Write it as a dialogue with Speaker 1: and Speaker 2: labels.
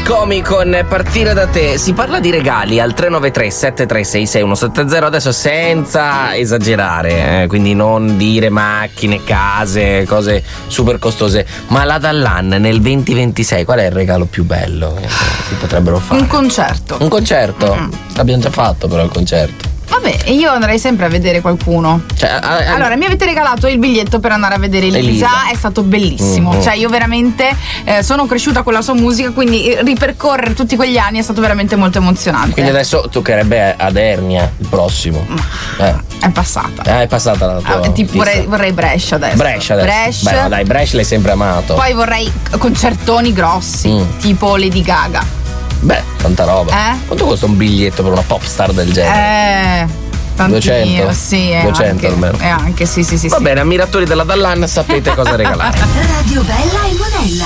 Speaker 1: Comi con Partire da te. Si parla di regali al 393 736 6170, adesso senza esagerare, quindi non dire macchine, case, cose super costose, ma la Dallan nel 2026 qual è il regalo più bello che si potrebbero fare?
Speaker 2: Un concerto.
Speaker 1: Un concerto? L'abbiamo già fatto però il concerto.
Speaker 2: Vabbè, io andrei sempre a vedere qualcuno. Allora, mi avete regalato il biglietto per andare a vedere Elisa. È stato bellissimo. Cioè, io veramente sono cresciuta con la sua musica, quindi ripercorrere tutti quegli anni è stato veramente molto emozionante.
Speaker 1: Quindi adesso toccherebbe ad Ernia il prossimo.
Speaker 2: È passata.
Speaker 1: È passata la tua
Speaker 2: vorrei Brescia adesso.
Speaker 1: Brescia. Beh, no, dai, Brescia l'hai sempre amato.
Speaker 2: Poi vorrei concertoni grossi, tipo Lady Gaga.
Speaker 1: Beh, tanta roba. Quanto costa un biglietto per una pop star del genere? 200?
Speaker 2: Sì,
Speaker 1: 200 almeno.
Speaker 2: Anche sì.
Speaker 1: Va bene, ammiratori della Dallan, sapete cosa regalare.
Speaker 3: Radio Bella e Monella.